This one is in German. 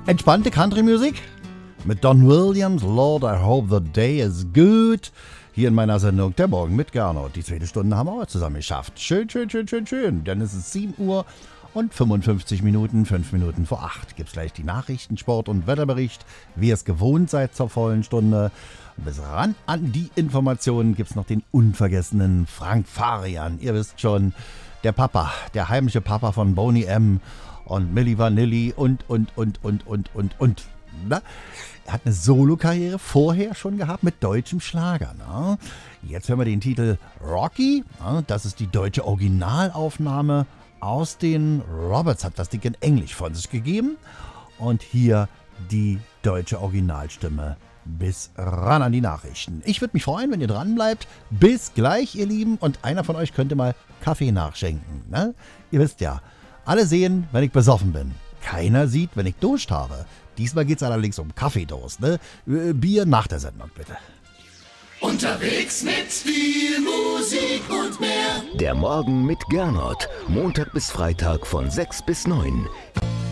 Entspannte Country-Musik mit Don Williams, Lord, I hope the day is good. Hier in meiner Sendung Der Morgen mit Gernot. Die zweite Stunde haben wir auch zusammen geschafft. Schön. Denn es ist 7 Uhr und 55 Minuten, 5 Minuten vor 8. Gibt's gleich die Nachrichten, Sport und Wetterbericht, wie ihr es gewohnt seid zur vollen Stunde. Bis ran an die Informationen gibt's noch den unvergessenen Frank Farian. Ihr wisst schon, der Papa, der heimliche Papa von Boney M. und Milli Vanilli und. Na? Er hat eine Solokarriere vorher schon gehabt mit deutschem Schlager. Na? Jetzt hören wir den Titel Rocky. Na? Das ist die deutsche Originalaufnahme aus den Roberts, hat das Ding in Englisch von sich gegeben. Und hier die deutsche Originalstimme. Bis ran an die Nachrichten. Ich würde mich freuen, wenn ihr dran bleibt. Bis gleich, ihr Lieben. Und einer von euch könnte mal Kaffee nachschenken. Ne? Ihr wisst ja, alle sehen, wenn ich besoffen bin. Keiner sieht, wenn ich Durst habe. Diesmal geht es allerdings um Kaffeedurst. Ne? Bier nach der Sendung, bitte. Unterwegs mit viel Musik und mehr. Der Morgen mit Gernot. Montag bis Freitag von 6 bis 9.